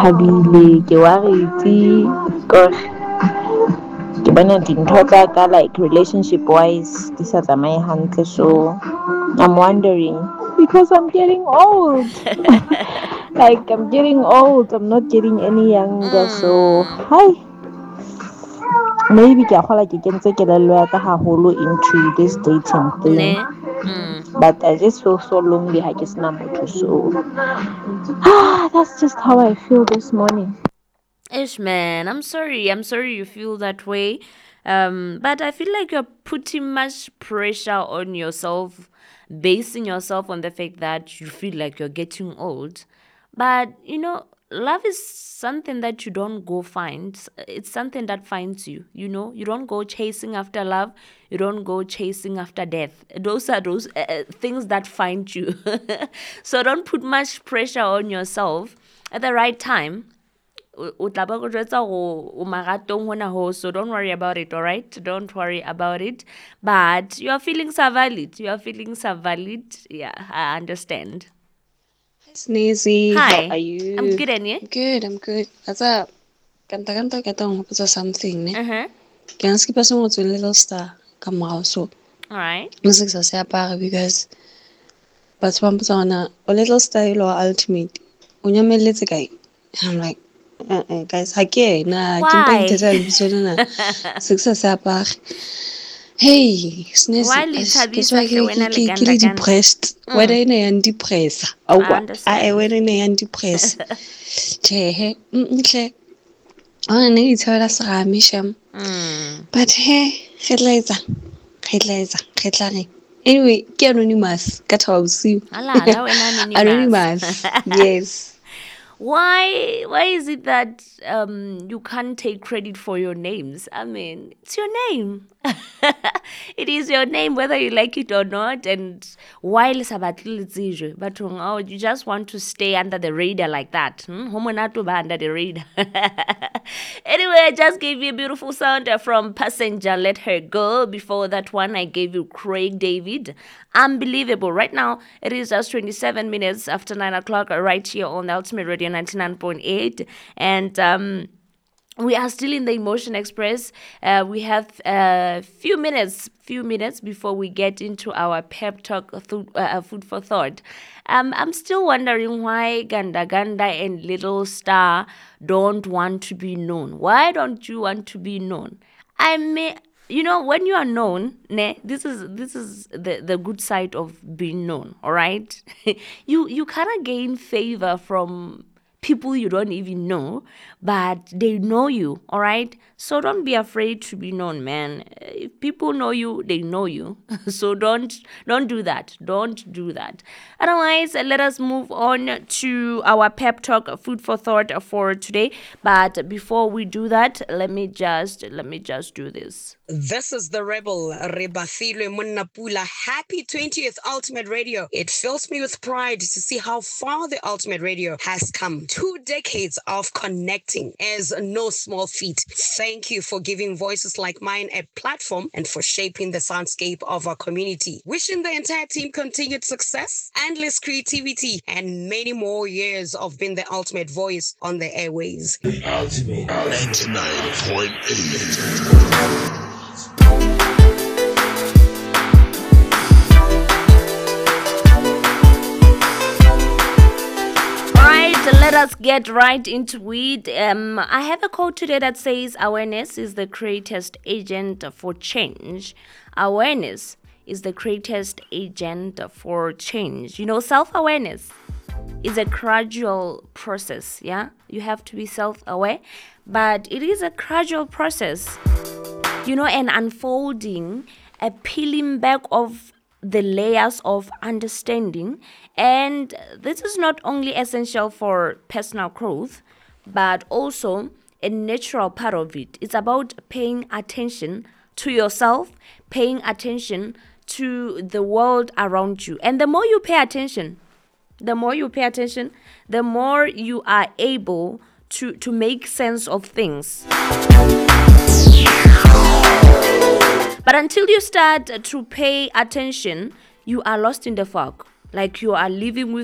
thabile, ke worried kore ke bona dintho tsa ka like relationship wise di sa tsamaye hantle, so I'm wondering because I'm getting old. Like I'm getting old, I'm not getting any younger, so hi. Maybe ke a kgola ke kentse kelello ya ka haholo into this dating thing. Ne. But I just feel so lonely, ha ke sena motho, so that's just how I feel this morning. Ish, man, I'm sorry. I'm sorry you feel that way. But I feel like you're putting much pressure on yourself, basing yourself on the fact that you feel like you're getting old. But, love is something that you don't go find. It's something that finds you, You don't go chasing after love. You don't go chasing after death. Those are those things that find you. So don't put much pressure on yourself. At the right time, o tla ba go jwetsa go o maratong hona ho, so don't worry about it, all right? Don't worry about it. But your feelings are valid. Yeah, I understand. Sneezy, how Hi. are you? I'm good, and you? I'm good. What's up? Kanta ka tong go something ne. Uh-huh. Ke a skip so much Little Star ka morao, so All right. music sa se apara because but one persona a Little Style or ultimate o nyamelletse kae. I'm like guys ha ke na ke mpa Why? ithetsa le bitso lena se se apara. Hey, Why Sneezy, ke lithabisa tswa hle wena le ke le ganda-ganda? depressed. Whether ene yang depressa. I Awa, I understand. whether ene yang depress. Tjhe, ntle. Ona ne itshwara serame sham. But he re tla re. Anyway, ke anonymous ka thawusi. Ala, la wena anonymous. Anonymous. Yes. Why is it that you can't take credit for your names? I mean, it's your name. It is your name whether you like it or not. And while but oh, you just want to stay under the radar like that. Homonato ba under the radar. Anyway, I just gave you a beautiful sound from Passenger, Let Her Go. Before that one, I gave you Craig David. Unbelievable. Right now, it is just 27 minutes after 9 o'clock right here on the Ultimate Radio 99.8. And we are still in the Emotion Express. We have a few minutes before we get into our pep talk, food for thought. I'm still wondering why Ganda Ganda and Little Star don't want to be known. Why don't you want to be known? I mean, when you are known, this is the good side of being known, all right? You kind of gain favor from people you don't even know, but they know you, all right? So don't be afraid to be known, man. If people know you, they know you. So don't do that. Don't do that. Otherwise, let us move on to our pep talk, food for thought for today. But before we do that, let me just do this. This is the rebel, Rebafilwe Munnapula. Happy 20th Ultimate Radio. It fills me with pride to see how far the Ultimate Radio has come. 2 decades of connecting is no small feat. Thank you for giving voices like mine a platform and for shaping the soundscape of our community. Wishing the entire team continued success, endless creativity, and many more years of being the ultimate voice on the airways. Ultimate 99.8. Let us get right into it. I have a quote today that says, awareness is the greatest agent for change. Awareness is the greatest agent for change. Self-awareness is a gradual process, yeah? You have to be self-aware, but it is a gradual process, an unfolding, a peeling back of the layers of understanding. And this is not only essential for personal growth, but also a natural part of it. It's about paying attention to yourself, paying attention to the world around you. And the more you pay attention, the more you are able to make sense of things. But until you start to pay attention, you are lost in the fog. Like you are living with